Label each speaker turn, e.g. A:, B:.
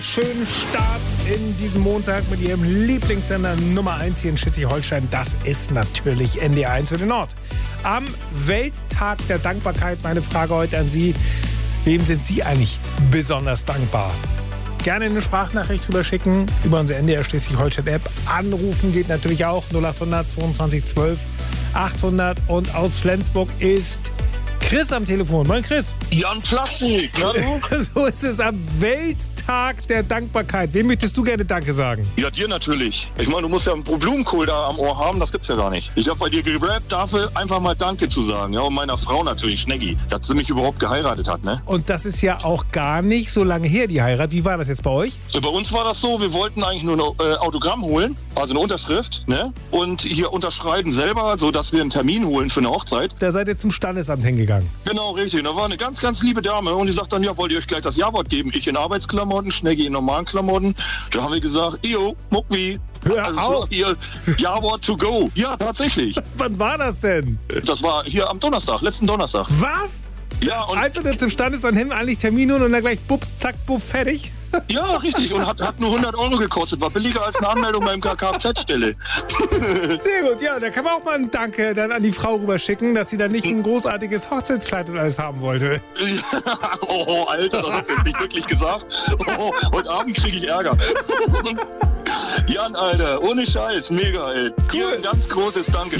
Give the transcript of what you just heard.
A: Schönen Start in diesem Montag mit Ihrem Lieblingssender Nummer 1 hier in Schleswig-Holstein. Das ist natürlich NDR1 für den Nord. Am Welttag der Dankbarkeit meine Frage heute an Sie. Wem sind Sie eigentlich besonders dankbar? Gerne eine Sprachnachricht drüber schicken, über unsere NDR Schleswig-Holstein-App. Anrufen geht natürlich auch 0800 22 12 800. Und aus Flensburg ist Chris am Telefon. Moin Chris.
B: Jan Plastik, ja du?
A: So ist es am Welttag der Dankbarkeit. Wem möchtest du gerne Danke sagen?
B: Ja, dir natürlich. Ich meine, du musst ja einen Blumenkohl da am Ohr haben, das gibt's ja gar nicht. Ich habe bei dir gerappt, dafür einfach mal Danke zu sagen. Ja, und meiner Frau natürlich, Schneggi, dass sie mich überhaupt geheiratet hat, ne?
A: Und das ist ja auch gar nicht so lange her, die Heirat. Wie war das jetzt bei euch?
B: Bei uns war das so, wir wollten eigentlich nur ein Autogramm holen, also eine Unterschrift, ne? Und hier unterschreiben selber, so dass wir einen Termin holen für eine Hochzeit.
A: Da seid ihr zum Standesamt hingegangen.
B: Genau, richtig. Da war eine ganz, ganz liebe Dame und die sagt dann, ja, wollt ihr euch gleich das Ja-Wort geben? Ich in Arbeitsklamotten, Schneggi in normalen Klamotten. Da haben wir gesagt, yo, Muckwi.
A: Hör
B: Also
A: auf.
B: so hier, Ja-Wort to go. Ja, tatsächlich.
A: Wann war das denn?
B: Das war hier am Donnerstag, letzten Donnerstag.
A: Was?
B: Ja, und
A: Einfach nur zum Standesamt hin, eigentlich Termin holen und dann gleich bups, zack, buff, fertig?
B: ja, richtig. Und hat nur 100 € gekostet. War billiger als eine Anmeldung beim Kfz-Stelle.
A: Sehr gut, ja, da kann man auch mal ein Danke dann an die Frau rüberschicken, dass sie dann nicht ein großartiges Hochzeitskleid und alles haben wollte.
B: Oh, Alter, das hast du jetzt nicht wirklich gesagt. Oh, heute Abend kriege ich Ärger. Jan, Alter, ohne Scheiß, mega, ey. Hier ein ganz großes Dankeschön.